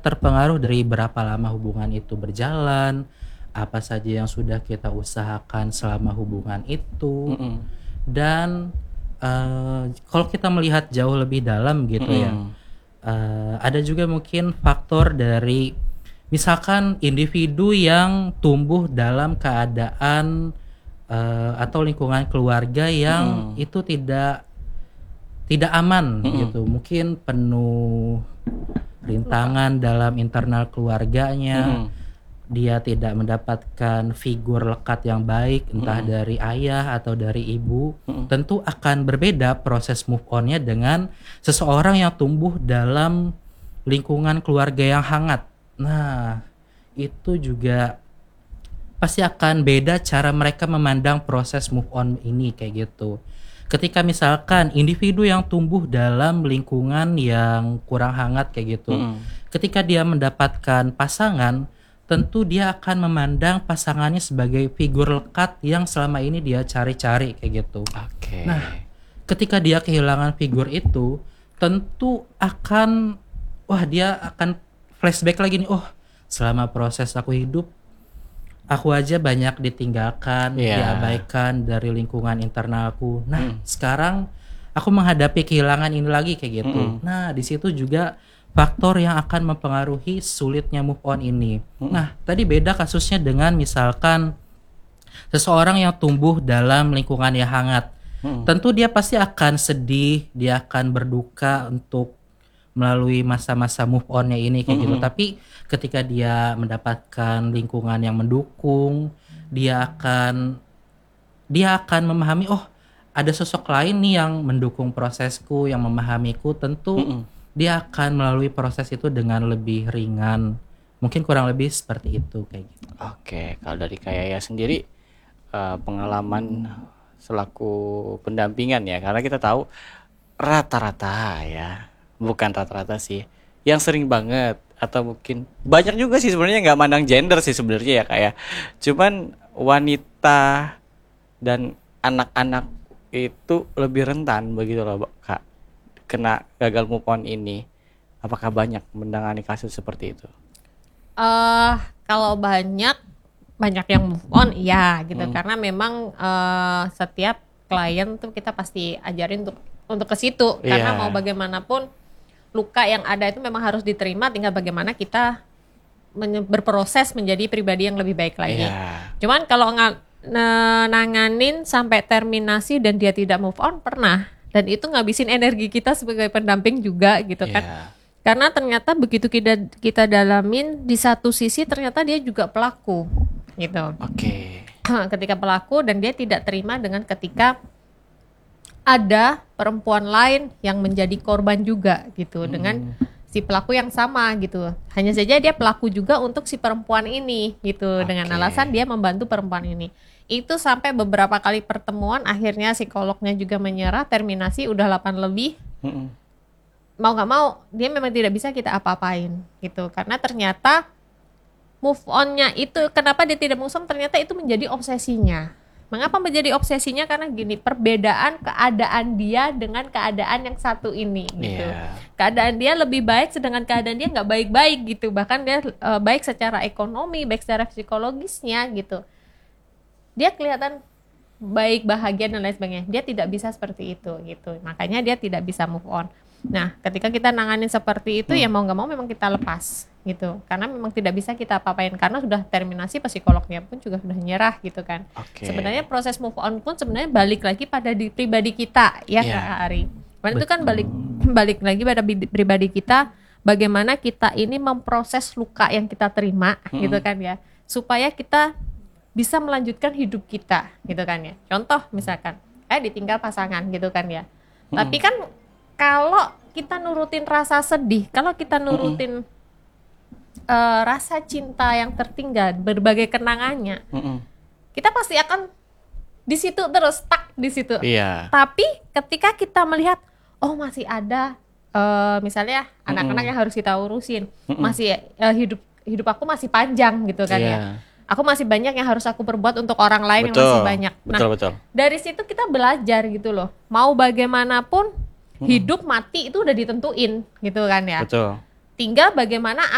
terpengaruh dari berapa lama hubungan itu berjalan, apa saja yang sudah kita usahakan selama hubungan itu, Mm-mm. dan kalau kita melihat jauh lebih dalam gitu ya, Mm-mm. ada juga mungkin faktor dari misalkan individu yang tumbuh dalam keadaan atau lingkungan keluarga yang Mm-mm. itu tidak aman Mm-mm. gitu, mungkin penuh rintangan dalam internal keluarganya, Mm-mm. dia tidak mendapatkan figur lekat yang baik entah dari ayah atau dari ibu, tentu akan berbeda proses move onnya dengan seseorang yang tumbuh dalam lingkungan keluarga yang hangat. Nah, itu juga pasti akan beda cara mereka memandang proses move on ini kayak gitu. Ketika misalkan individu yang tumbuh dalam lingkungan yang kurang hangat kayak gitu, ketika dia mendapatkan pasangan, tentu dia akan memandang pasangannya sebagai figur lekat yang selama ini dia cari-cari kayak gitu. Oke. Nah, ketika dia kehilangan figur itu, tentu akan dia akan flashback lagi nih, selama proses aku hidup, aku aja banyak ditinggalkan, diabaikan dari lingkungan internalku. Nah, sekarang aku menghadapi kehilangan ini lagi kayak gitu. Nah, di situ juga faktor yang akan mempengaruhi sulitnya move on ini. Nah, tadi beda kasusnya dengan misalkan seseorang yang tumbuh dalam lingkungan yang hangat. Tentu dia pasti akan sedih, dia akan berduka untuk melalui masa-masa move on-nya ini kayak gitu. Tapi ketika dia mendapatkan lingkungan yang mendukung, dia akan memahami, ada sosok lain nih yang mendukung prosesku, yang memahamiku. Tentu dia akan melalui proses itu dengan lebih ringan. Mungkin kurang lebih seperti itu kayak gitu. Oke, kalau dari Kak Yaya sendiri pengalaman selaku pendampingan ya, karena kita tahu rata-rata ya, bukan rata-rata sih, yang sering banget atau mungkin banyak juga sih sebenarnya, nggak mandang gender sih sebenarnya ya Kak ya, cuman wanita dan anak-anak itu lebih rentan begitu loh Kak, kena gagal move on ini. Apakah banyak menangani kasus seperti itu? Kalau banyak yang move on, iya gitu, karena memang setiap klien tuh kita pasti ajarin untuk ke situ, karena mau bagaimanapun luka yang ada itu memang harus diterima, tinggal bagaimana kita berproses menjadi pribadi yang lebih baik lagi. Cuman kalau nanganin sampai terminasi dan dia tidak move on pernah, dan itu ngabisin energi kita sebagai pendamping juga gitu kan. Karena ternyata begitu kita dalamin, di satu sisi ternyata dia juga pelaku gitu. Ketika pelaku dan dia tidak terima dengan ketika ada perempuan lain yang menjadi korban juga gitu dengan si pelaku yang sama gitu. Hanya saja dia pelaku juga untuk si perempuan ini gitu, dengan alasan dia membantu perempuan ini. Itu sampai beberapa kali pertemuan, akhirnya psikolognya juga menyerah, terminasi udah 8 lebih. Mau gak mau dia memang tidak bisa kita apa-apain gitu, karena ternyata move on-nya itu, kenapa dia tidak move on, ternyata itu menjadi obsesinya. Mengapa menjadi obsesinya? Karena gini, perbedaan keadaan dia dengan keadaan yang satu ini gitu. Keadaan dia lebih baik, sedangkan keadaan dia nggak baik-baik gitu. Bahkan dia baik secara ekonomi, baik secara psikologisnya gitu. Dia kelihatan baik, bahagia dan lain sebagainya. Dia tidak bisa seperti itu gitu. Makanya dia tidak bisa move on. Nah, ketika kita nanganin seperti itu, ya mau nggak mau memang kita lepas gitu, karena memang tidak bisa kita apa-apain, karena sudah terminasi, psikolognya pun juga sudah nyerah gitu kan. Sebenarnya proses move on pun sebenarnya balik lagi pada pribadi kita ya Kak Ari. Itu kan balik lagi pada pribadi kita, bagaimana kita ini memproses luka yang kita terima gitu kan ya, supaya kita bisa melanjutkan hidup kita gitu kan ya. Contoh misalkan ditinggal pasangan gitu kan ya. Tapi kan kalau kita nurutin rasa sedih, kalau kita nurutin rasa cinta yang tertinggal, berbagai kenangannya, kita pasti akan di situ terus, stuck di situ. Tapi ketika kita melihat, masih ada misalnya anak-anak yang harus kita urusin, masih hidup aku masih panjang gitu kan ya. Aku masih banyak yang harus aku perbuat untuk orang lain, yang masih banyak. Nah, dari situ kita belajar gitu loh. Mau bagaimanapun hidup mati itu udah ditentuin gitu kan ya. Tinggal bagaimana